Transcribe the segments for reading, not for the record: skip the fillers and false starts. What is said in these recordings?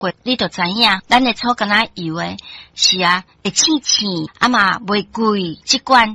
过，你就知影，咱的草橄榄油诶，是啊，会青青，啊嘛袂贵，一罐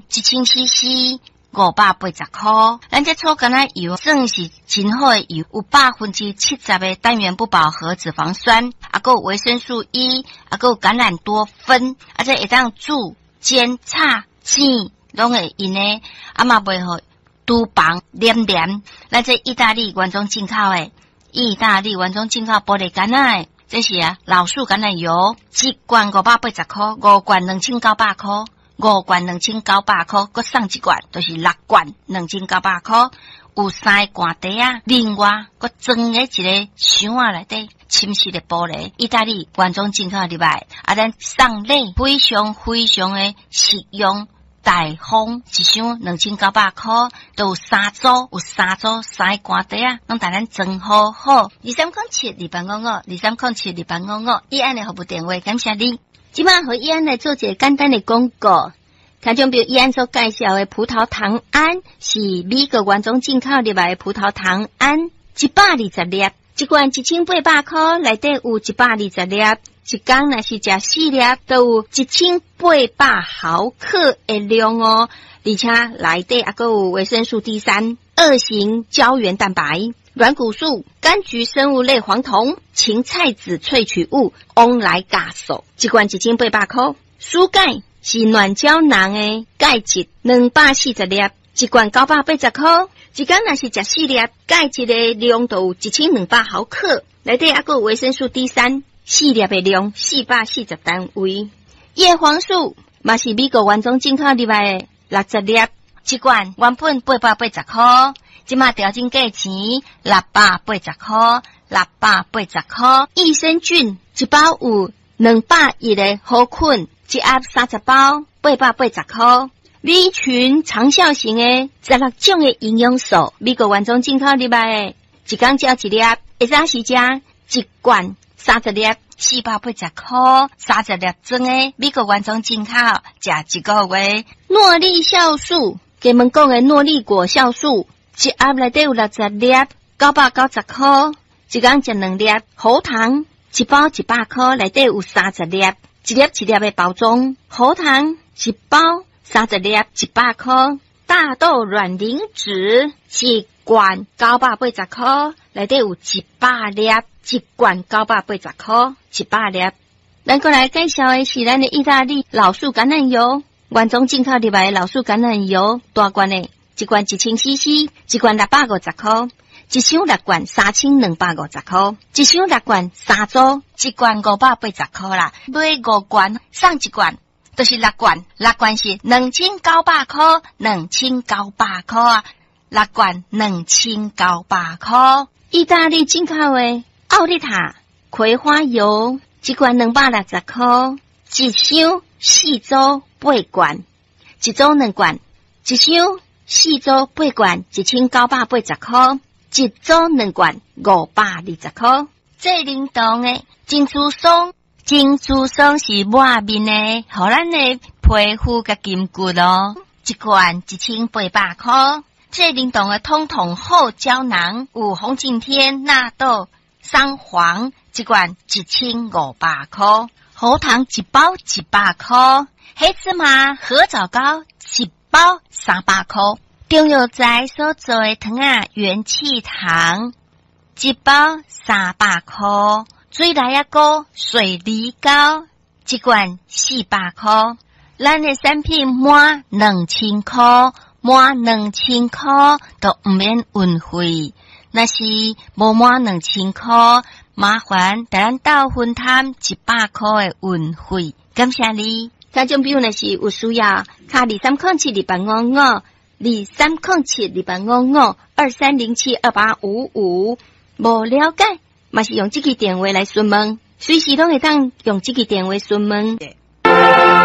1000cc。580块，咱这草橄榄油算是真好的油，有70%的单元不饱和脂肪酸，还有维生素 E， 还有橄榄多酚，这会当煮、煎、炒、煎，拢会用的，啊嘛袂好厨房黏黏。咱这意大利原装进口的，意大利原装进口玻璃橄榄的，这是啊老树橄榄油，一罐580块，5罐2900块。5罐2900块，搁送一罐，就是6罐2900块。有3个罐底啊，另外搁装个一个箱啊内底，深色的玻璃，意大利原装进口入来，咱送礼非常的实用。大方一箱2900块，都有3组3个罐底啊，拢带咱装好好。23072855，23072855，依安的服务电话，感谢你。即摆和依安来做一个简单的广告，听众朋友依安所介绍的葡萄糖胺是美国原装进口入来的葡萄糖胺，120粒，一罐1800块，内底有120粒，一天若是食4粒，都有1800毫克的量哦，而且内底还有维生素 D3、2型胶原蛋白、软骨素、柑橘生物类黄酮、芹菜籽萃取物、翁来酵素，一罐1800块。蔬钙是软胶囊的钙质240粒，一罐980块。一天若是食4粒，钙质的量就有1200毫克，内底还有维生素 D3， 4粒的量440单位。叶黄素嘛是美国原装进口入来的60粒，一罐原本880块。即马调整价钱680块，680块。益生菌一包有201个好菌，一盒30包，880块。米群长效型的16种的营养素，美国原装进口入来的，一天只一粒，会早时食一罐30粒，480块，30粒装的，美国原装进口，食一个月。诺丽酵素，给们讲的诺丽果酵素。一盒内底有60粒，990块，一天食2粒。喉糖一包100块，内底有30粒，一粒的包装。喉糖一包30粒100块。大豆卵磷脂一罐980块，内底有100粒，一罐980块，100粒。咱过来介绍的是咱的意大利老树橄榄油，原装进口入来的老树橄榄油，大罐的。一罐1000cc， 一罐650块，一箱6罐3250块，一箱6罐3组，一罐580块啦。买5罐送一罐，就是6罐，6罐是2900块，2900块啊，6罐2900块。意大利进口的奥利塔葵花油，一罐260块，一箱4组8罐，一组2罐，一箱4组8罐1980块，一组2罐520块。这冷冻的珍珠松是抹面的，互咱的皮肤甲筋骨咯。一罐1800块。这冷冻的通通后胶囊有红景天、纳豆、桑黄，一罐1500块。喉糖一包100块。黑芝麻合枣糕一包300块。中药材所做的糖啊，元气糖一包300块。水来啊糕、水梨糕一罐400块。咱的产品满2000块，满2000块都唔免运费。那是无满2000块，麻烦带咱到分摊100块的运费。感谢你。听众朋友若是有需要，卡23072855。23072855，无了解，嘛是用这个电话来询问，随时拢会当用这个电话询问。